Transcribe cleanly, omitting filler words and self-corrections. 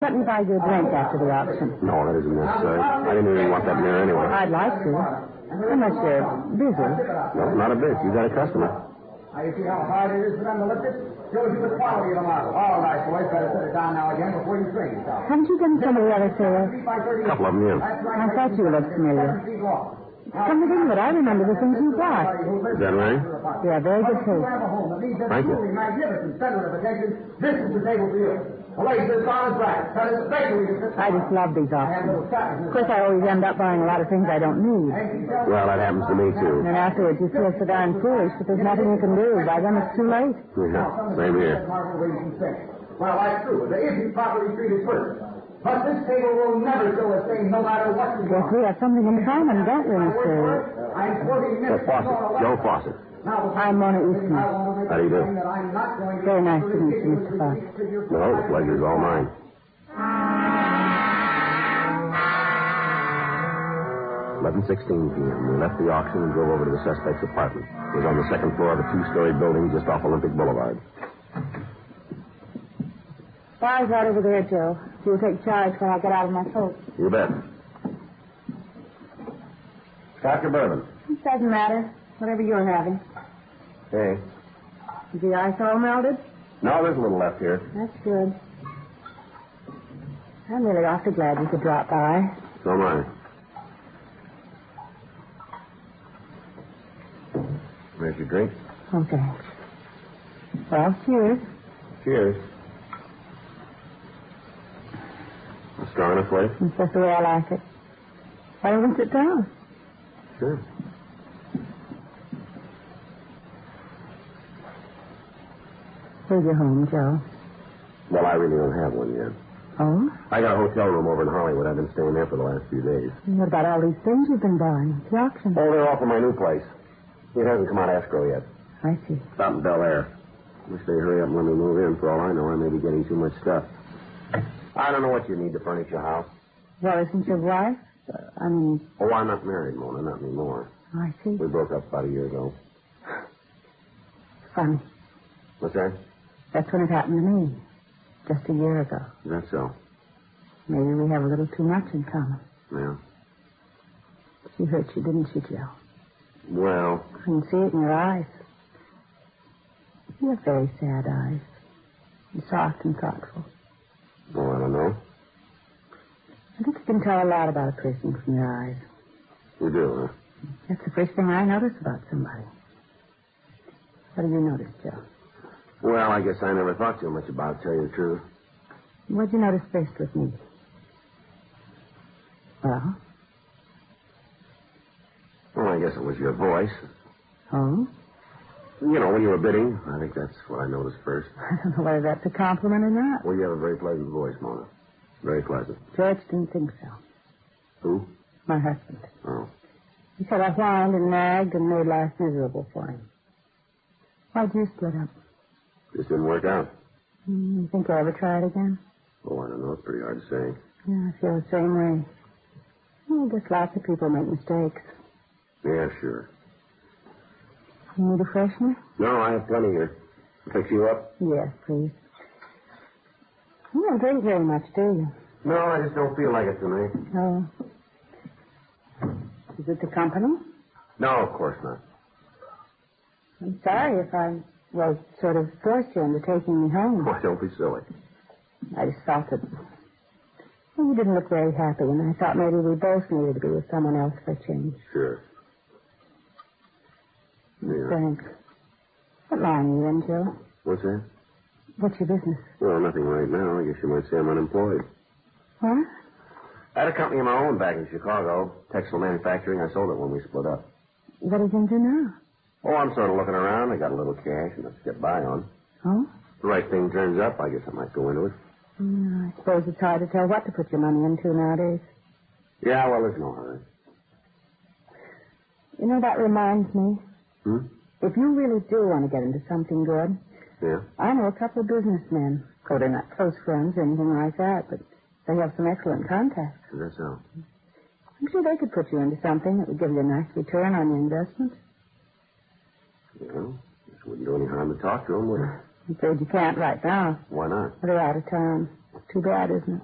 Let me buy you a drink after the auction. No, that isn't necessary. I didn't really want that mirror anyway. I'd like to. Unless you're busy. No, not a bit. You got a customer. Now, you see how hard it is for them to lift it? Shows you the quality of the model. All right, boys, better set it down now again before you strain yourself. Haven't you done some of the other sales? A couple of them, yeah. I thought you looked familiar. Come to think of it, I remember the things you bought. Is that right? Yeah, very good taste. Thank you. Magnificent center of attention. This is the table for you. The laser is on its back. That is the bakery. I just love these auctions. Of course, I always end up buying a lot of things I don't need. Well, that happens to me, too. And afterwards, you feel so darn foolish that there's nothing you can do. By then, it's too late. Yeah, same here. Well, that's true. If you properly treated first. But this table will never show a stain no matter what you Yes, want. we have something in common, don't we, Mr. I'm 40 minutes. Fawcett. Joe Fawcett. I'm Mona Eastman. How do you do? Very nice to meet you, Mr. Fawcett. No, the pleasure's all mine. 11:16 p.m. We left the auction and drove over to the suspect's apartment. It was on the second floor of a two-story building just off Olympic Boulevard. Bar's right over there, Joe. You'll take charge when I get out of my coat. You bet. Scotch or bourbon? It doesn't matter. Whatever you're having. Hey. Is the ice all melted? No, there's a little left here. That's good. I'm really awfully glad you could drop by. So am I. Where's your drink? Oh, thanks. Well, cheers. Cheers. Strong enough, Wade? That's just the way I like it. Why don't we sit down? Sure. Where's your home, Joe? Well, I really don't have one yet. Oh? I got a hotel room over in Hollywood. I've been staying there for the last few days. What about all these things you've been buying? The auction. Oh, they're all for my new place. It hasn't come out of escrow yet. I see. It's out in Bel Air. Wish they'd hurry up and let me move in. For all I know, I may be getting too much stuff. I don't know what you need to furnish your house. Well, isn't your wife? Oh, I'm not married, Mona. Not anymore. I see. We broke up about a year ago. Funny. What's that? That's when it happened to me. Just a year ago. Is that so? Maybe we have a little too much in common. Yeah. She hurt you, didn't she, Joe? Well. I can see it in your eyes. You have very sad eyes. And soft and thoughtful. Oh, I don't know. I think you can tell a lot about a person from your eyes. You do, huh? That's the first thing I notice about somebody. What do you notice, Joe? Well, I guess I never thought too much about it, to tell you the truth. What'd you notice first with me? Well? Well, I guess it was your voice. Oh? You know, when you were bidding. I think that's what I noticed first. I don't know whether that's a compliment or not. Well, you have a very pleasant voice, Mona. Very pleasant. George didn't think so. Who? My husband. Oh. He said I whined and nagged and made life miserable for him. Why'd you split up? Just didn't work out. You think you'll ever try it again? Oh, I don't know. It's pretty hard to say. Yeah, I feel the same way. Well, I guess lots of people make mistakes. Yeah, sure. You need a freshener? No, I have plenty here. Fix you up? Yes, please. You don't drink very much, do you? No, I just don't feel like it tonight. Oh. Is it the company? No, of course not. I'm sorry if I, sort of forced you into taking me home. Why, don't be silly. I just felt that... Well, you didn't look very happy, and I thought maybe we both needed to be with someone else for a change. Sure. Yeah. Thanks. What line are you in, Joe? What's that? What's your business? Well, nothing right now. I guess you might say I'm unemployed. What? I had a company of my own back in Chicago. Textile manufacturing. I sold it when we split up. What are you going to do now? Oh, I'm sort of looking around. I got a little cash enough to get by on. Oh? If the right thing turns up, I guess I might go into it. I suppose it's hard to tell what to put your money into nowadays. Yeah, well, there's no hurry. You know, that reminds me. If you really do want to get into something good, Yeah? I know a couple of businessmen. Oh, they're not close friends or anything like that, but they have some excellent contacts. Is that so? I'm sure they could put you into something that would give you a nice return on your investment. Well, it wouldn't do any harm to talk to them, would it? I'm afraid you can't right now. Why not? They're out of town. Too bad, isn't it?